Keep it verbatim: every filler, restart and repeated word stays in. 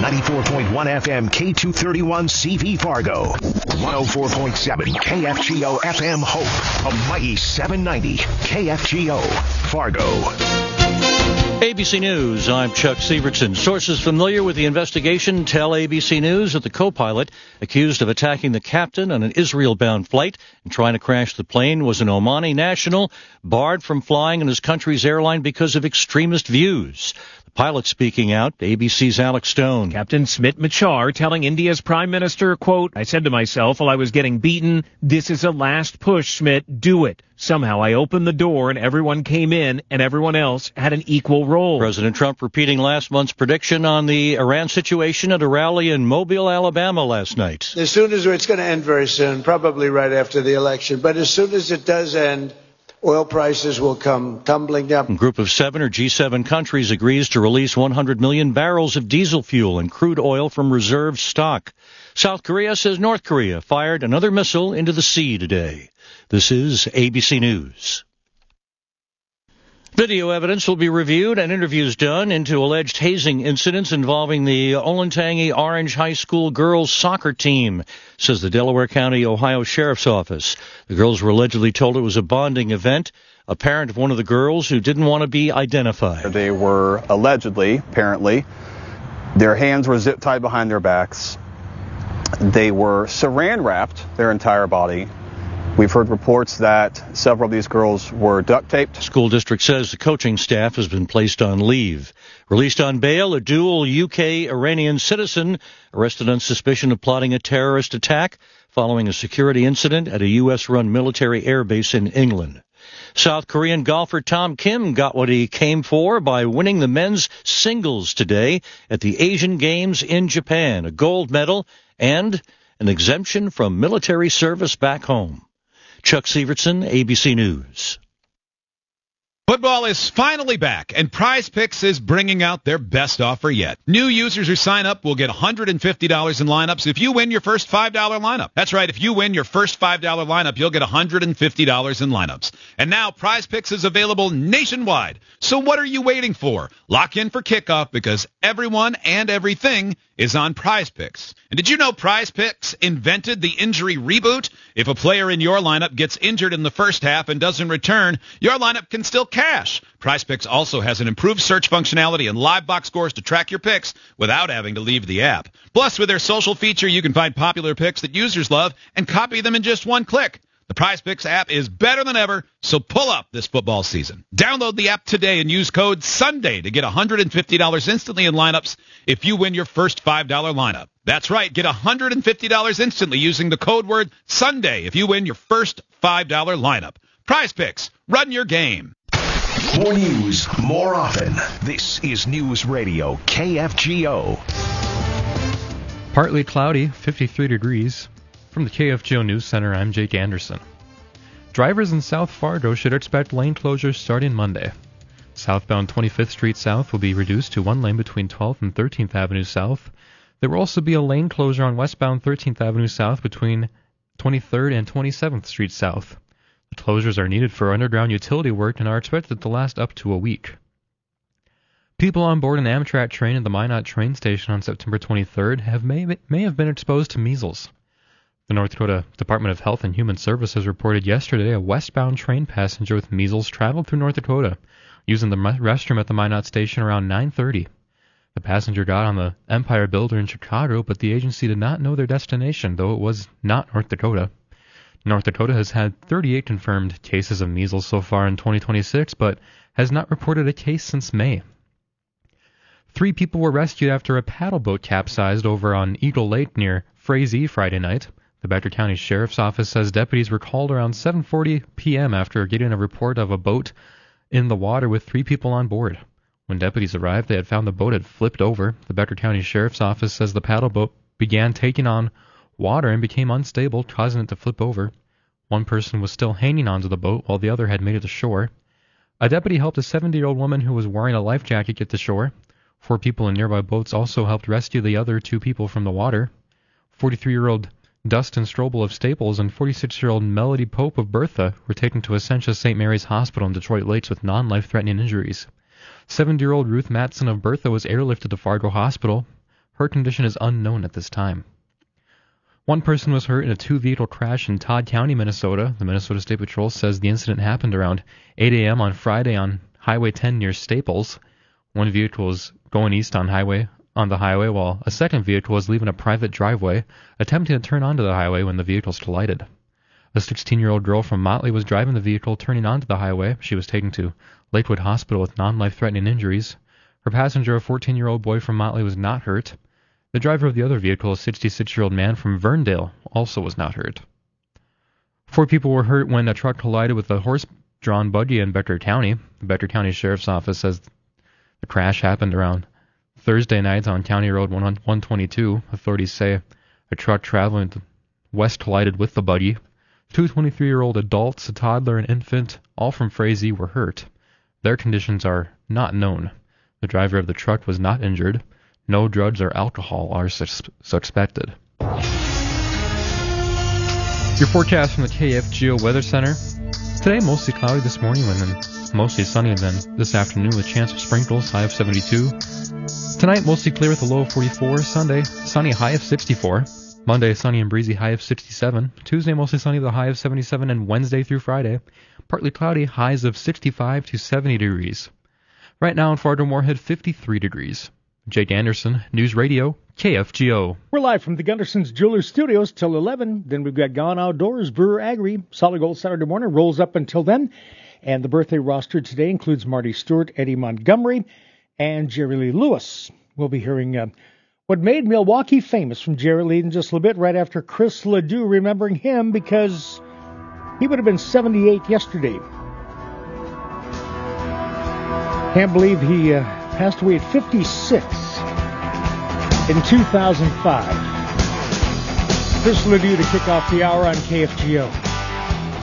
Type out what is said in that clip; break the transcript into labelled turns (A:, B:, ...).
A: ninety-four point one F M K two thirty-one C V Fargo, one oh four point seven K F G O F M Hope, a mighty seven ninety K F G O Fargo.
B: A B C News, I'm Chuck Severson. Sources familiar with the investigation tell A B C News that the co-pilot accused of attacking the captain on an Israel-bound flight and trying to crash the plane was an Omani national barred from flying on his country's airline because of extremist views. The pilot speaking out, A B C's Alex Stone.
C: Captain Smit Machar telling India's Prime Minister, quote, I said to myself while I was getting beaten, this is a last push, Smit, do it. Somehow I opened the door and everyone came in and everyone else had an equal role.
B: President Trump repeating last month's prediction on the Iran situation at a rally in Mobile, Alabama last night.
D: As soon as it's going to end very soon, probably right after the election, but as soon as it does end, oil prices will come tumbling down.
B: A group of seven or G seven countries agrees to release one hundred million barrels of diesel fuel and crude oil from reserve stock. South Korea says North Korea fired another missile into the sea today. This is A B C News. Video evidence will be reviewed and interviews done into alleged hazing incidents involving the Olentangy Orange High School girls soccer team, says the Delaware County, Ohio Sheriff's Office. The girls were allegedly told it was a bonding event. A parent of one of the girls who didn't want to be identified.
E: They were allegedly, apparently, their hands were zip tied behind their backs. They were saran wrapped, their entire body. We've heard reports that several of these girls were duct taped.
B: School district says the coaching staff has been placed on leave. Released on bail, a dual U K-Iranian citizen arrested on suspicion of plotting a terrorist attack following a security incident at a U S-run military airbase in England. South Korean golfer Tom Kim got what he came for by winning the men's singles today at the Asian Games in Japan, a gold medal and an exemption from military service back home. Chuck Severson, A B C News.
F: Football is finally back, and Prize Picks is bringing out their best offer yet. New users who sign up will get one hundred fifty dollars in lineups if you win your first five dollar lineup. That's right, if you win your first five dollar lineup, you'll get one hundred fifty dollars in lineups. And now Prize Picks is available nationwide. So what are you waiting for? Lock in for kickoff because everyone and everything is on Prize Picks. And did you know Prize Picks invented the injury reboot? If a player in your lineup gets injured in the first half and doesn't return, your lineup can still cash. Prize Picks also has an improved search functionality and live box scores to track your picks without having to leave the app. Plus, with their social feature, you can find popular picks that users love and copy them in just one click. The Prize Picks app is better than ever, so pull up this football season. Download the app today and use code SUNDAY to get one hundred fifty dollars instantly in lineups if you win your first five dollar lineup. That's right, get one hundred fifty dollars instantly using the code word SUNDAY if you win your first five dollar lineup. Prize Picks, run your game.
A: More news, more often. This is News Radio K F G O.
G: Partly cloudy, fifty-three degrees. From the K F G O News Center, I'm Jake Anderson. Drivers in South Fargo should expect lane closures starting Monday. Southbound twenty-fifth Street South will be reduced to one lane between twelfth and thirteenth Avenue South. There will also be a lane closure on westbound thirteenth Avenue South between twenty-third and twenty-seventh Street South. The closures are needed for underground utility work and are expected to last up to a week. People on board an Amtrak train at the Minot train station on September twenty-third have may, may have been exposed to measles. The North Dakota Department of Health and Human Services reported yesterday a westbound train passenger with measles traveled through North Dakota using the restroom at the Minot station around nine thirty. The passenger got on the Empire Builder in Chicago, but the agency did not know their destination, though it was not North Dakota. North Dakota has had thirty-eight confirmed cases of measles so far in twenty twenty-six, but has not reported a case since May. Three people were rescued after a paddle boat capsized over on Eagle Lake near Frazee Friday night. The Becker County Sheriff's Office says deputies were called around seven forty p.m. after getting a report of a boat in the water with three people on board. When deputies arrived, they had found the boat had flipped over. The Becker County Sheriff's Office says the paddle boat began taking on water and became unstable, causing it to flip over. One person was still hanging onto the boat while the other had made it to shore. A deputy helped a seventy-year-old woman who was wearing a life jacket get to shore. Four people in nearby boats also helped rescue the other two people from the water. forty-three-year-old Dustin Strobel of Staples and forty-six-year-old Melody Pope of Bertha were taken to Essentia Saint Mary's Hospital in Detroit Lakes with non-life-threatening injuries. seventy-year-old Ruth Matson of Bertha was airlifted to Fargo Hospital. Her condition is unknown at this time. One person was hurt in a two-vehicle crash in Todd County, Minnesota. The Minnesota State Patrol says the incident happened around eight a.m. on Friday on Highway ten near Staples. One vehicle was going east on highway on the highway, while a second vehicle was leaving a private driveway, attempting to turn onto the highway when the vehicles collided. A sixteen-year-old girl from Motley was driving the vehicle turning onto the highway. She was taken to Lakewood Hospital with non-life-threatening injuries. Her passenger, a fourteen-year-old boy from Motley, was not hurt. The driver of the other vehicle, a sixty-six-year-old man from Verndale, also was not hurt. Four people were hurt when a truck collided with a horse-drawn buggy in Becker County. The Becker County Sheriff's Office says the crash happened around Thursday night on County Road one twenty-two. Authorities say a truck traveling west collided with the buggy. Two twenty-three-year-old adults, a toddler, and infant, all from Frazee, were hurt. Their conditions are not known. The driver of the truck was not injured. No drugs or alcohol are sus- suspected. Your forecast from the K F G O Weather Center. Today, mostly cloudy this morning, and then mostly sunny then this afternoon with chance of sprinkles, high of seventy-two. Tonight, mostly clear with a low of forty-four. Sunday, sunny, high of sixty-four. Monday, sunny and breezy, high of sixty-seven. Tuesday, mostly sunny with a high of seventy-seven. And Wednesday through Friday, partly cloudy, highs of sixty-five to seventy degrees. Right now in Fargo-Moorhead, fifty-three degrees. Jake Anderson, News Radio, K F G O.
H: We're live from the Gunderson's Jewelers Studios till eleven. Then we've got Gone Outdoors, Brewer Agri. Solid Gold Saturday morning rolls up until then. And the birthday roster today includes Marty Stewart, Eddie Montgomery, and Jerry Lee Lewis. We'll be hearing uh, what made Milwaukee famous from Jerry Lee in just a little bit, right after Chris Ledoux, remembering him because he would have been seventy-eight yesterday. Can't believe he uh, passed away at fifty-six in two thousand five. Chris Ledoux to kick off the hour on K F G O.